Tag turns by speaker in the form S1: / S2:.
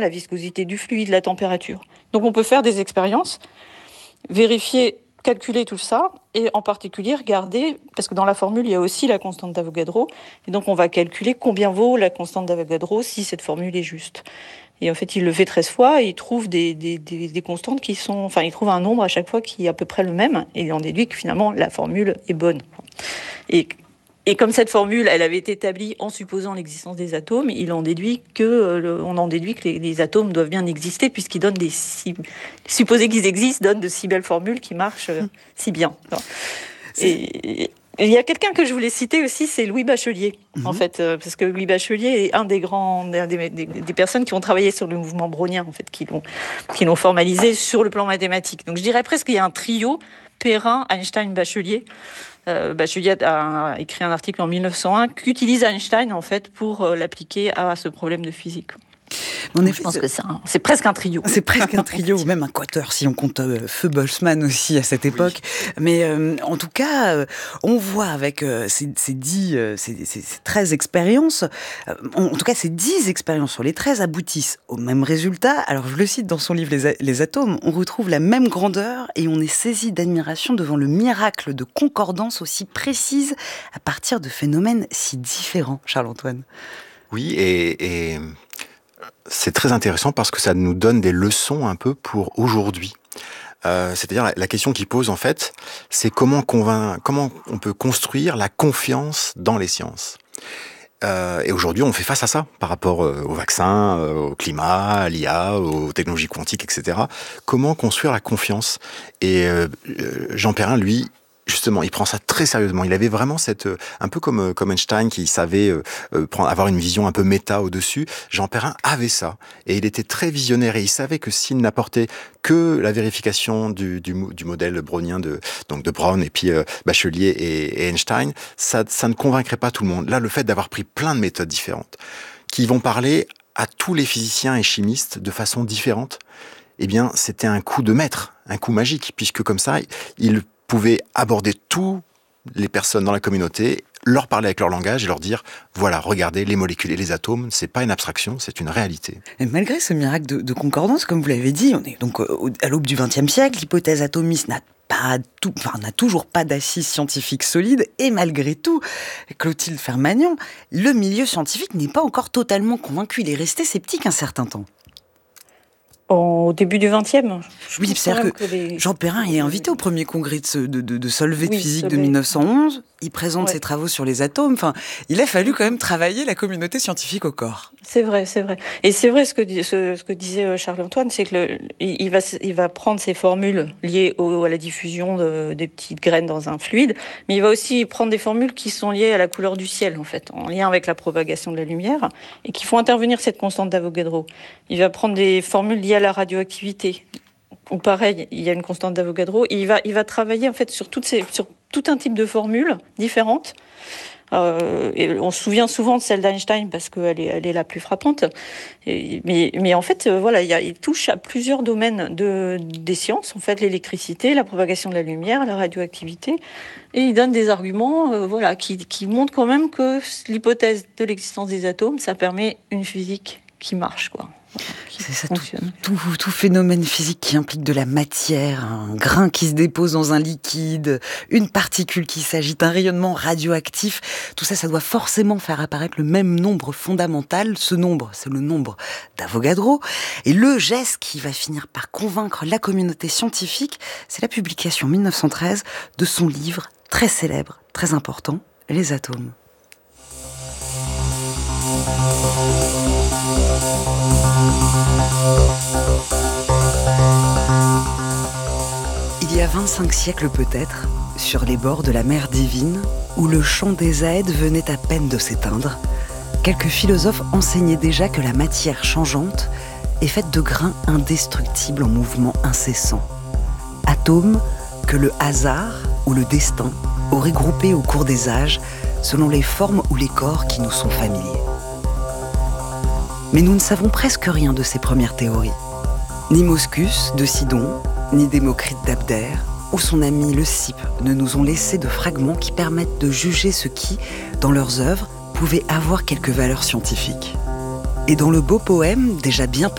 S1: la viscosité du fluide, la température. Donc on peut faire des expériences, vérifier, calculer tout ça, et en particulier regarder, parce que dans la formule, il y a aussi la constante d'Avogadro, et donc on va calculer combien vaut la constante d'Avogadro si cette formule est juste. Et en fait, il le fait 13 fois, et il trouve des constantes qui sont... Enfin, il trouve un nombre à chaque fois qui est à peu près le même, et il en déduit que finalement, la formule est bonne. Et comme cette formule, elle avait été établie en supposant l'existence des atomes, on en déduit que les atomes doivent bien exister, puisqu'ils donnent supposer qu'ils existent, donnent de si belles formules qui marchent si bien. Et il y a quelqu'un que je voulais citer aussi, c'est Louis Bachelier, en fait, parce que Louis Bachelier est un des personnes qui ont travaillé sur le mouvement brownien, en fait, qui l'ont formalisé sur le plan mathématique. Donc je dirais presque qu'il y a un trio, Perrin, Einstein, Bachelier. Bachelier a écrit un article en 1901 qu'utilise Einstein, en fait, pour l'appliquer à ce problème de physique.
S2: En effet,
S1: je pense que c'est presque un trio.
S2: C'est presque un trio, ou même un quatuor, si on compte Feu Boltzmann aussi à cette époque. Oui. Mais en tout cas, on voit avec ces 13 expériences, en tout cas ces 10 expériences sur les 13 aboutissent au même résultat. Alors je le cite dans son livre Les atomes, on retrouve la même grandeur et on est saisi d'admiration devant le miracle de concordance aussi précise à partir de phénomènes si différents. Charles-Antoine.
S3: Oui, et c'est très intéressant parce que ça nous donne des leçons un peu pour aujourd'hui. C'est-à-dire la question qu'il pose en fait, c'est comment on peut construire la confiance dans les sciences. Et aujourd'hui, on fait face à ça par rapport aux vaccins, au climat, à l'IA, aux technologies quantiques, etc. Comment construire la confiance ? Et Jean Perrin, lui, justement, il prend ça très sérieusement. Il avait vraiment un peu comme Einstein qui savait avoir une vision un peu méta au-dessus. Jean Perrin avait ça. Et il était très visionnaire et il savait que s'il n'apportait que la vérification du modèle brownien de Brown et puis Bachelier et Einstein, ça ne convaincrait pas tout le monde. Là, le fait d'avoir pris plein de méthodes différentes qui vont parler à tous les physiciens et chimistes de façon différente, eh bien, c'était un coup de maître, un coup magique, puisque comme ça, il pouvait aborder toutes les personnes dans la communauté, leur parler avec leur langage et leur dire voilà, regardez, les molécules et les atomes, c'est pas une abstraction, c'est une réalité.
S2: Et malgré ce miracle de concordance, comme vous l'avez dit, on est donc à l'aube du XXe siècle, l'hypothèse atomiste n'a toujours pas d'assise scientifique solide, et malgré tout, Clotilde Fermagnon, le milieu scientifique n'est pas encore totalement convaincu, il est resté sceptique un certain temps.
S1: Au début du XXe.
S2: Oui, c'est-à-dire que Jean Perrin est invité au premier congrès de Solvay de physique de 1911. Il présente ses travaux sur les atomes. Enfin, il a fallu quand même travailler la communauté scientifique au corps.
S1: C'est vrai. Et c'est vrai ce que disait Charles-Antoine, c'est que il va prendre ces formules liées à la diffusion des petites graines dans un fluide, mais il va aussi prendre des formules qui sont liées à la couleur du ciel, en fait, en lien avec la propagation de la lumière, et qui font intervenir cette constante d'Avogadro. Il va prendre des formules liées à la radioactivité, où pareil, il y a une constante d'Avogadro, et il va travailler en fait sur tout un type de formules différentes. Et on se souvient souvent de celle d'Einstein parce qu'elle est la plus frappante. Mais en fait, il touche à plusieurs domaines des sciences, en fait, l'électricité, la propagation de la lumière, la radioactivité, et il donne des arguments, qui montrent quand même que l'hypothèse de l'existence des atomes, ça permet une physique qui marche, quoi.
S2: C'est ça, tout phénomène physique qui implique de la matière, un grain qui se dépose dans un liquide, une particule qui s'agite, un rayonnement radioactif, tout ça, ça doit forcément faire apparaître le même nombre fondamental. Ce nombre, c'est le nombre d'Avogadro. Et le geste qui va finir par convaincre la communauté scientifique, c'est la publication en 1913 de son livre très célèbre, très important, Les atomes. Il y a 25 siècles peut-être, sur les bords de la mer divine, où le chant des aèdes venait à peine de s'éteindre, quelques philosophes enseignaient déjà que la matière changeante est faite de grains indestructibles en mouvement incessant. Atomes que le hasard ou le destin auraient groupés au cours des âges selon les formes ou les corps qui nous sont familiers. Mais nous ne savons presque rien de ces premières théories. Ni Moschus de Sidon, ni Démocrite d'Abdère, ou son ami Leucippe ne nous ont laissé de fragments qui permettent de juger ce qui, dans leurs œuvres, pouvait avoir quelque valeur scientifique. Et dans le beau poème, déjà bien